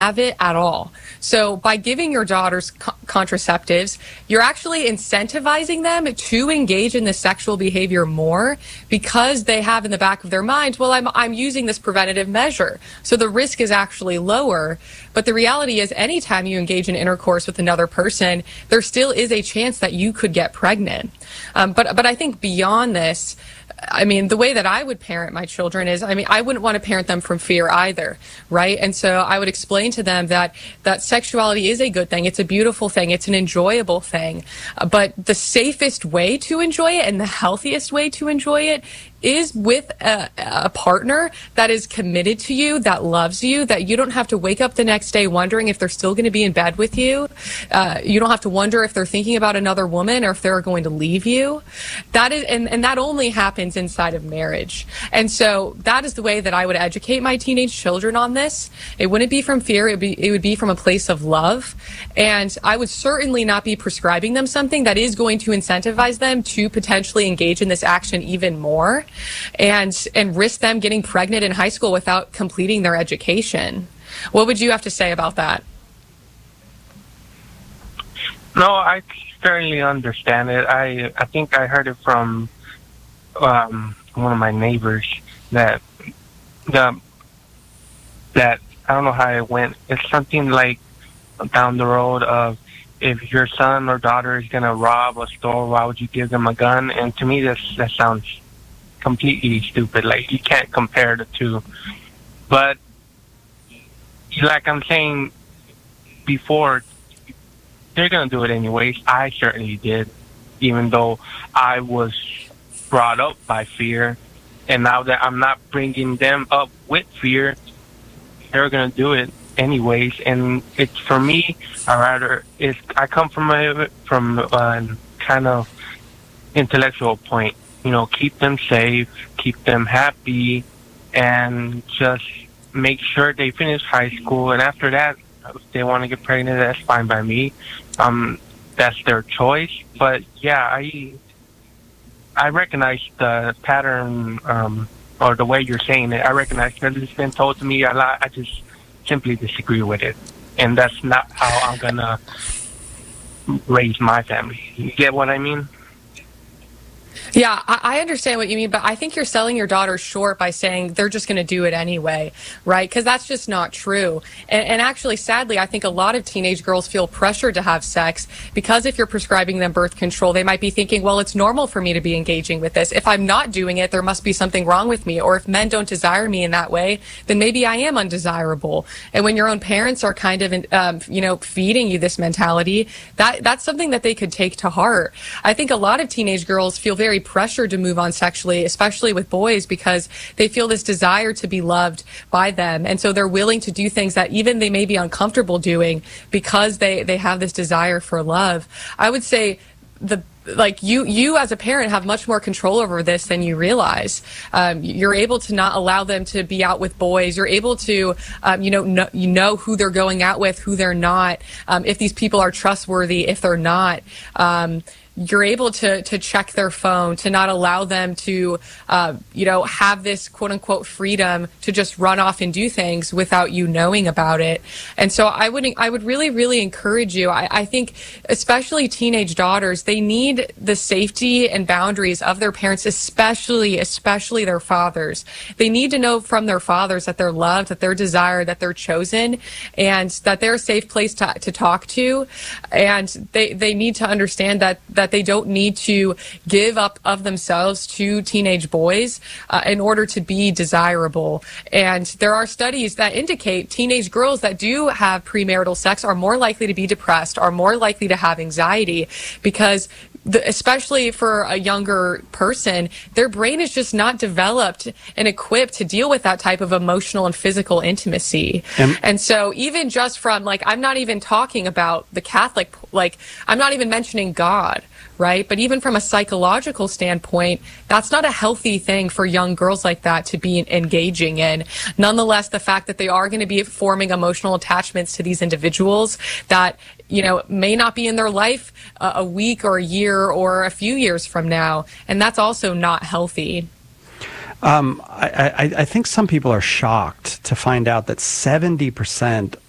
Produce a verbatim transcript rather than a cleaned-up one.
have it at all. So by giving your daughters co- contraceptives, you're actually incentivizing them to engage in this sexual behavior more because they have in the back of their minds, well, I'm, I'm using this preventative measure. So the risk is actually lower. But the reality is anytime you engage in intercourse with another person, there still is a chance that you could get pregnant. Um, but, but I think beyond this, I mean, the way that I would parent my children is, I mean, I wouldn't want to parent them from fear either, right? And so I would explain to them that, that sexuality is a good thing. It's a beautiful thing. It's an enjoyable thing. Uh, but the safest way to enjoy it and the healthiest way to enjoy it is with a, a partner that is committed to you, that loves you, that you don't have to wake up the next day wondering if they're still going to be in bed with you. Uh, you don't have to wonder if they're thinking about another woman or if they're going to leave you. That is, and, and that only happens inside of marriage. And so that is the way that I would educate my teenage children on this. It wouldn't be from fear. It would be, it would be from a place of love. And I would certainly not be prescribing them something that is going to incentivize them to potentially engage in this action even more. And and risk them getting pregnant in high school without completing their education. What would you have to say about that? No, I certainly understand it. I I think I heard it from um, one of my neighbors that the that I don't know how it went. It's something like down the road of if your son or daughter is gonna rob a store, why would you give them a gun? And to me, this that sounds completely stupid. Like, you can't compare the two. But like I'm saying before, they're gonna do it anyways. I certainly did, even though I was brought up by fear, and now that I'm not bringing them up with fear, they're gonna do it anyways. And it's, for me, I rather it's I come from a from a kind of intellectual point. You know, keep them safe, keep them happy, and just make sure they finish high school. And after that, if they want to get pregnant, that's fine by me. Um, that's their choice. But yeah, I I recognize the pattern, um, or the way you're saying it. I recognize because it's been told to me a lot. I just simply disagree with it, and that's not how I'm gonna raise my family. You get what I mean? Yeah, I understand what you mean, but I think you're selling your daughter short by saying they're just going to do it anyway, right? Because that's just not true. And, and actually, sadly, I think a lot of teenage girls feel pressured to have sex because if you're prescribing them birth control, they might be thinking, well, it's normal for me to be engaging with this. If I'm not doing it, there must be something wrong with me. Or if men don't desire me in that way, then maybe I am undesirable. And when your own parents are kind of, um, you know, feeding you this mentality, that that's something that they could take to heart. I think a lot of teenage girls feel very pressured to move on sexually, especially with boys, because they feel this desire to be loved by them. And so they're willing to do things that even they may be uncomfortable doing because they, they have this desire for love. I would say the like you, you as a parent have much more control over this than you realize. Um, you're able to not allow them to be out with boys. You're able to, um, you know, know, you know who they're going out with, who they're not, um, if these people are trustworthy, if they're not. Um, you're able to to check their phone, to not allow them to, uh, you know, have this quote unquote freedom to just run off and do things without you knowing about it. And so I would I would really, really encourage you. I, I think especially teenage daughters, they need the safety and boundaries of their parents, especially, especially their fathers. They need to know from their fathers that they're loved, that they're desired, that they're chosen, and that they're a safe place to, to talk to. And they, they need to understand that, that they don't need to give up of themselves to teenage boys uh, in order to be desirable. And there are studies that indicate teenage girls that do have premarital sex are more likely to be depressed, are more likely to have anxiety, because The, especially for a younger person, their brain is just not developed and equipped to deal with that type of emotional and physical intimacy. And, and so even just from, like, I'm not even talking about the Catholic, like, I'm not even mentioning God, right? But even from a psychological standpoint, that's not a healthy thing for young girls like that to be engaging in. Nonetheless, the fact that they are going to be forming emotional attachments to these individuals that, you know, may not be in their life uh, a week or a year or a few years from now. And that's also not healthy. Um, I, I, I think some people are shocked to find out that seventy percent